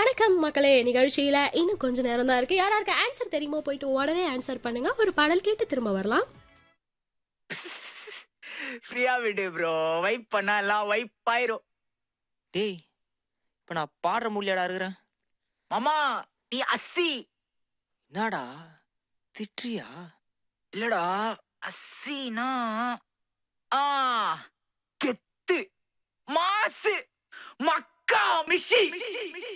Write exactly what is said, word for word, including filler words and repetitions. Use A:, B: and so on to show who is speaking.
A: வணக்கம் மக்களே. நிகழ்ச்சியில இன்னும் கொஞ்ச நேரம் தான் இருக்கு. யாராருக்கு ஆன்சர் தெரியுமோ போயிட்டு உடனே ஆன்சர் பண்ணுங்க. ஒரு பாடல் கேட்டு திரும்ப வரலாம்.
B: ஃப்ரீயா விடு ப்ரோ. வைப் பண்ணா எல்லாம் வைப் ஆயிரும்.
C: டேய், இப்ப நான் பாடுற முடியாடா இருக்கிறேன்.
B: மாமா நீ அஸ்ஸி.
C: என்னடா திட்றியா?
B: இல்லடா அஸ்ஸினா ஆ கெத்து மாசு மக்கா மிஷி.